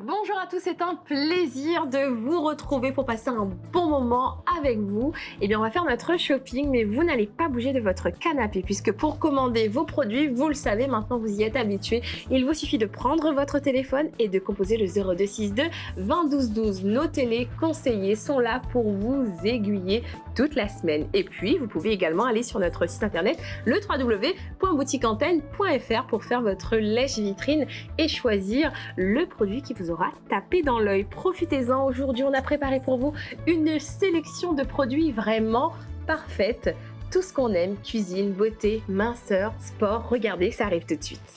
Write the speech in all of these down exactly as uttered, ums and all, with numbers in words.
Bonjour à tous, c'est un plaisir de vous retrouver pour passer un bon moment avec vous. Eh bien, on va faire notre shopping, mais vous n'allez pas bouger de votre canapé puisque pour commander vos produits, vous le savez, maintenant vous y êtes habitués, il vous suffit de prendre votre téléphone et de composer le zéro deux soixante-deux vingt douze douze. Nos téléconseillers sont là pour vous aiguiller toute la semaine. Et puis, vous pouvez également aller sur notre site internet, le w w w point boutique antenne point f r pour faire votre lèche-vitrine et choisir le produit qui vous aura tapé dans l'œil. Profitez-en, aujourd'hui on a préparé pour vous une sélection de produits vraiment parfaite. Tout ce qu'on aime, cuisine, beauté, minceur, sport, regardez, ça arrive tout de suite.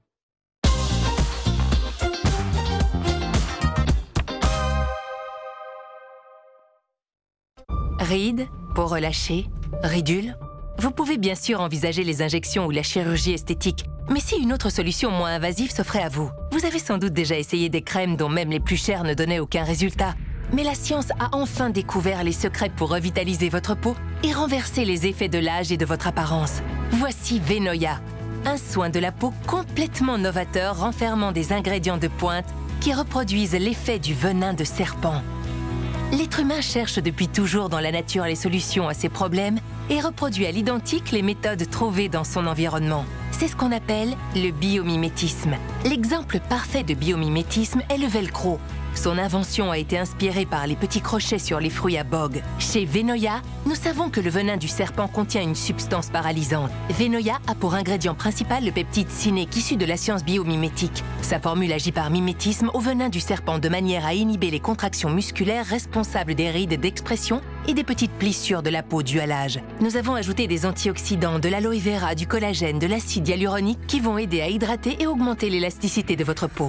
Rides, peau relâchée, ridules. Vous pouvez bien sûr envisager les injections ou la chirurgie esthétique, mais si une autre solution moins invasive s'offrait à vous? Vous avez sans doute déjà essayé des crèmes dont même les plus chères ne donnaient aucun résultat. Mais la science a enfin découvert les secrets pour revitaliser votre peau et renverser les effets de l'âge et de votre apparence. Voici Venoya, un soin de la peau complètement novateur renfermant des ingrédients de pointe qui reproduisent l'effet du venin de serpent. L'être humain cherche depuis toujours dans la nature les solutions à ses problèmes et reproduit à l'identique les méthodes trouvées dans son environnement. C'est ce qu'on appelle le biomimétisme. L'exemple parfait de biomimétisme est le velcro. Son invention a été inspirée par les petits crochets sur les fruits à bog. Chez Venoya, nous savons que le venin du serpent contient une substance paralysante. Venoya a pour ingrédient principal le peptide Synec issu de la science biomimétique. Sa formule agit par mimétisme au venin du serpent de manière à inhiber les contractions musculaires responsables des rides d'expression et des petites plissures de la peau dues à l'âge. Nous avons ajouté des antioxydants, de l'aloe vera, du collagène, de l'acide hyaluronique qui vont aider à hydrater et augmenter l'élasticité de votre peau.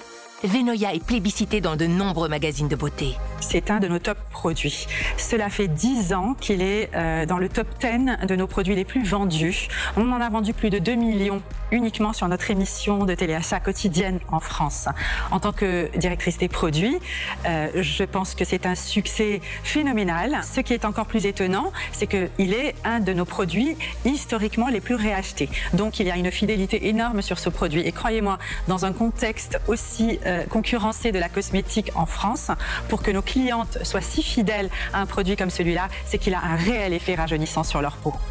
Venoya est plébiscité dans de nombreux magazines de beauté. C'est un de nos top produits. Cela fait dix ans qu'il est euh, dans le top dix de nos produits les plus vendus. On en a vendu plus de deux millions uniquement sur notre émission de téléachat quotidienne en France. En tant que directrice des produits, euh, je pense que c'est un succès phénoménal. Ce qui est encore plus étonnant, c'est qu'il est un de nos produits historiquement les plus réachetés. Donc il y a une fidélité énorme sur ce produit. Et croyez-moi, dans un contexte aussi euh, concurrencé de la cosmétique en France, pour que nos clientes soient si fidèles à un produit comme celui-là, c'est qu'il a un réel effet rajeunissant sur leur peau.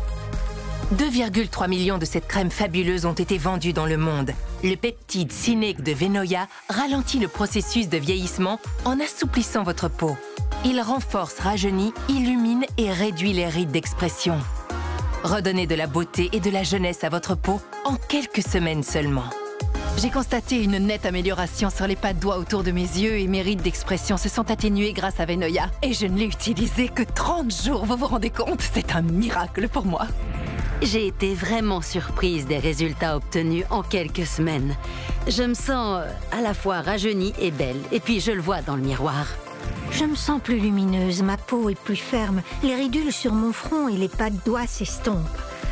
deux virgule trois millions de cette crème fabuleuse ont été vendues dans le monde. Le peptide Synec de Venoya ralentit le processus de vieillissement en assouplissant votre peau. Il renforce, rajeunit, illumine et réduit les rides d'expression. Redonnez de la beauté et de la jeunesse à votre peau en quelques semaines seulement. J'ai constaté une nette amélioration sur les pas de doigts autour de mes yeux et mes rides d'expression se sont atténuées grâce à Venoya. Et je ne l'ai utilisé que trente jours, vous vous rendez compte? C'est un miracle pour moi. J'ai été vraiment surprise des résultats obtenus en quelques semaines. Je me sens à la fois rajeunie et belle, et puis je le vois dans le miroir. Je me sens plus lumineuse, ma peau est plus ferme, les ridules sur mon front et les pas de doigts s'estompent.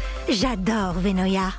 J'adore Venoya.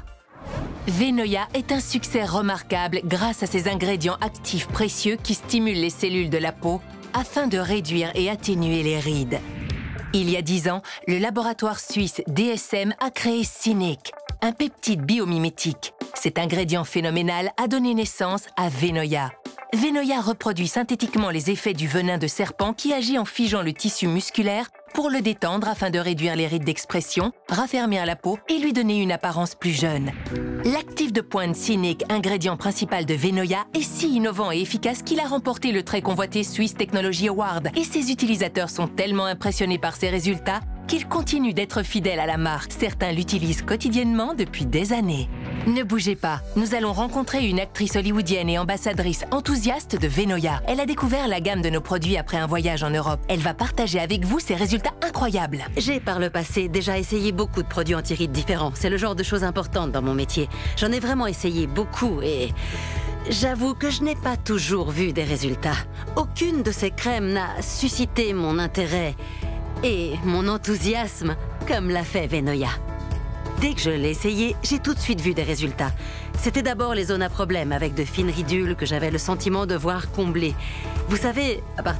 Venoya est un succès remarquable grâce à ses ingrédients actifs précieux qui stimulent les cellules de la peau afin de réduire et atténuer les rides. Il y a dix ans, le laboratoire suisse D S M a créé Synec, un peptide biomimétique. Cet ingrédient phénoménal a donné naissance à Venoya. Venoya reproduit synthétiquement les effets du venin de serpent qui agit en figeant le tissu musculaire pour le détendre afin de réduire les rides d'expression, raffermir la peau et lui donner une apparence plus jeune. L'actif de pointe Synec, ingrédient principal de Venoya, est si innovant et efficace qu'il a remporté le très convoité Swiss Technology Award et ses utilisateurs sont tellement impressionnés par ses résultats qu'ils continuent d'être fidèles à la marque. Certains l'utilisent quotidiennement depuis des années. Ne bougez pas, nous allons rencontrer une actrice hollywoodienne et ambassadrice enthousiaste de Venoya. Elle a découvert la gamme de nos produits après un voyage en Europe. Elle va partager avec vous ses résultats incroyables. J'ai par le passé déjà essayé beaucoup de produits anti-rides différents. C'est le genre de choses importantes dans mon métier. J'en ai vraiment essayé beaucoup et j'avoue que je n'ai pas toujours vu des résultats. Aucune de ces crèmes n'a suscité mon intérêt et mon enthousiasme comme l'a fait Venoya. Dès que je l'ai essayé, j'ai tout de suite vu des résultats. C'était d'abord les zones à problème avec de fines ridules que j'avais le sentiment de voir combler. Vous savez, à partir